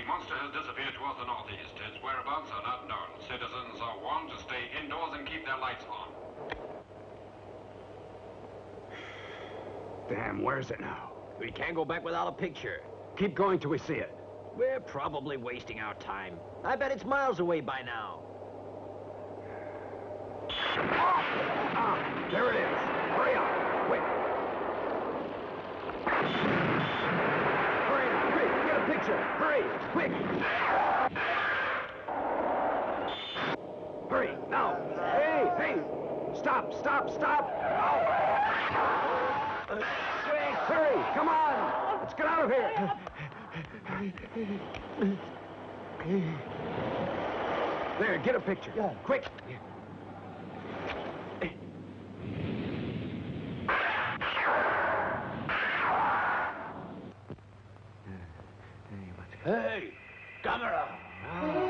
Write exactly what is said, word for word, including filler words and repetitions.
The monster has disappeared towards the northeast. Its whereabouts are not known. Citizens are warned to stay indoors and keep their lights on. Damn, where's it now? We can't go back without a picture. Keep going till we see it. We're probably wasting our time. I bet it's miles away by now. Ah, there it is. Hurry up, quick. Hurry up, quick, get a picture. Hurry, quick. Hurry, now. Hey, hey. Stop, stop, stop. Uh, quick, hurry, come on. Let's get out of here. There, get a picture. Yeah. Quick. Hey, camera.